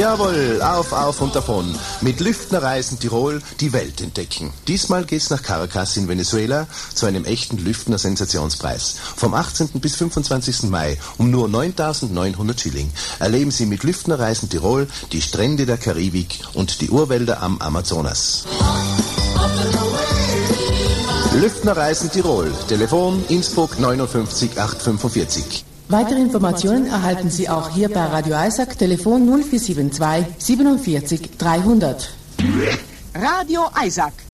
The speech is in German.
Jawohl, auf und davon. Mit Lüftner Reisen Tirol die Welt entdecken. Diesmal geht's nach Caracas in Venezuela zu einem echten Lüftner Sensationspreis. Vom 18. bis 25. Mai um nur 9.900 Schilling erleben Sie mit Lüftner Reisen Tirol die Strände der Karibik und die Urwälder am Amazonas. Lüftner Reisen Tirol. Telefon Innsbruck 59 845. Weitere Informationen erhalten Sie auch hier bei Radio Isaac, Telefon 0472 47 300. Radio Isaac.